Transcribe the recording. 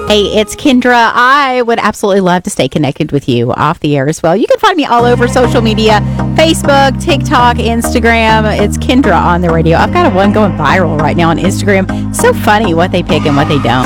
Hey, it's Kendra. I would absolutely love to stay connected with you off the air as well. You can find me all over social media, Facebook, TikTok, Instagram. It's Kendra on the radio. I've got one going viral right now on Instagram. So funny what they pick and what they don't.